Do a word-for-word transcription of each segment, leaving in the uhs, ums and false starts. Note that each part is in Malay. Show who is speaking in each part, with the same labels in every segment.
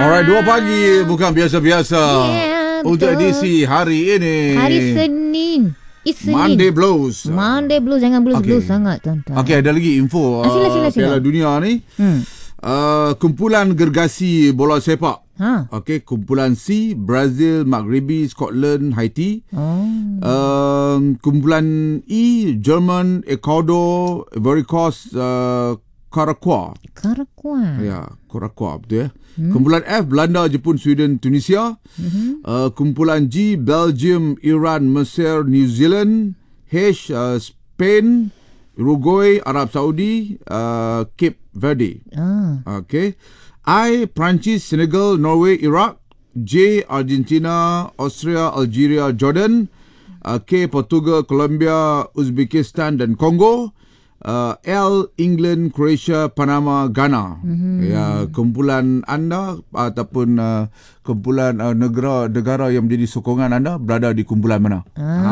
Speaker 1: Alright, dua pagi bukan biasa-biasa.
Speaker 2: Yeah,
Speaker 1: untuk
Speaker 2: betul.
Speaker 1: edisi hari ini.
Speaker 2: Hari Senin. It's Senin.
Speaker 1: Monday Blues.
Speaker 2: Monday Blues. Jangan blues-blues
Speaker 1: Okay.
Speaker 2: sangat, tuan-tuan.
Speaker 1: Okey, ada lagi info
Speaker 2: Ah, sila, sila,
Speaker 1: uh,
Speaker 2: sila.
Speaker 1: Piala Dunia ni.
Speaker 2: Hmm.
Speaker 1: Uh, kumpulan gergasi bola sepak.
Speaker 2: Ha.
Speaker 1: Okey, kumpulan C, Brazil, Maghribi, Scotland, Haiti.
Speaker 2: Oh.
Speaker 1: Uh, kumpulan E, German, Ecuador, Ivory Coast, uh, Curacao.
Speaker 2: Karakuan.
Speaker 1: Ya, Curacao betul ya. Hmm. Kumpulan F, Belanda, Jepun, Sweden, Tunisia. Hmm. Uh, kumpulan G, Belgium, Iran, Mesir, New Zealand. H, uh, Spain, Uruguay, Arab Saudi, uh, Cape Verde.
Speaker 2: Ah.
Speaker 1: Okay. I, Perancis, Senegal, Norway, Iraq. J, Argentina, Austria, Algeria, Jordan. Uh, K, Portugal, Colombia, Uzbekistan dan Congo. Uh, L, England, Croatia, Panama, Ghana. Mm-hmm. Ya, kumpulan anda ataupun uh, kumpulan uh, negara negara yang menjadi sokongan anda berada di kumpulan mana?
Speaker 2: Ah.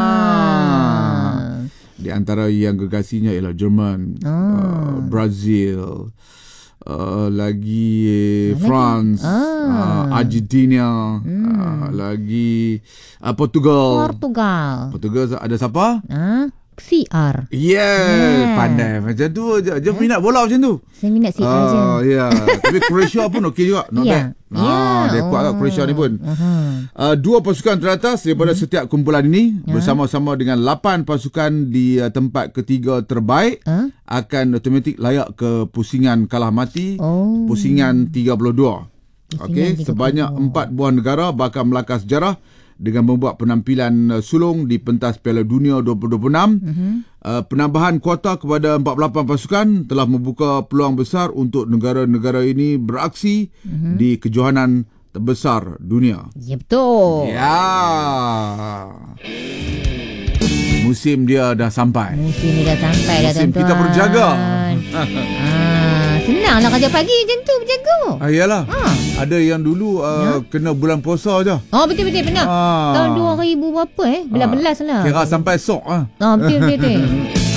Speaker 1: Ah. Di antara yang gegasinya ialah Jerman,
Speaker 2: Ah.
Speaker 1: uh, Brazil, uh, lagi France,
Speaker 2: Ah.
Speaker 1: uh, Argentina, hmm. uh, lagi uh, Portugal.
Speaker 2: Portugal.
Speaker 1: Portugal ada siapa?
Speaker 2: Ah. C R.
Speaker 1: Yeah,
Speaker 2: Yeah.
Speaker 1: pandai macam tu je. Dia minat bola macam tu.
Speaker 2: Saya minat C R je.
Speaker 1: Ah, ya. Tapi Croatia pun okey juga. Not
Speaker 2: Ya.
Speaker 1: bad. Ah,
Speaker 2: Ya.
Speaker 1: dia kuat kat Croatia ni pun.
Speaker 2: Uh-huh.
Speaker 1: Uh, dua pasukan teratas daripada hmm. setiap kumpulan ini
Speaker 2: Ya.
Speaker 1: bersama-sama dengan lapan pasukan di uh, tempat ketiga terbaik
Speaker 2: Huh?
Speaker 1: akan automatik layak ke pusingan kalah mati,
Speaker 2: Oh.
Speaker 1: pusingan tiga puluh dua.
Speaker 2: Pusingan
Speaker 1: Okey,
Speaker 2: tiga puluh dua.
Speaker 1: sebanyak empat buah negara bakal melangkah sejarah dengan membuat penampilan uh, sulung di pentas Piala Dunia dua ribu dua puluh enam. Uh-huh. Uh, penambahan kuota kepada empat puluh lapan pasukan telah membuka peluang besar untuk negara-negara ini beraksi uh-huh. di kejohanan terbesar dunia.
Speaker 2: Ya, betul.
Speaker 1: Ya. Musim dia dah sampai.
Speaker 2: Musim ni dah sampai dah,
Speaker 1: Musim
Speaker 2: tuan-tuan.
Speaker 1: kita berjaga.
Speaker 2: Ah, senanglah kerja pagi macam tu berjaga.
Speaker 1: Ah, yalah.
Speaker 2: Ah.
Speaker 1: Ada yang dulu uh, ya? kena bulan puasa je.
Speaker 2: Oh, betul-betul benar.
Speaker 1: Ah.
Speaker 2: Tahun dua ribu berapa eh? Belas-belas lah.
Speaker 1: Kira sampai sok ah.
Speaker 2: Ah, betul-betul.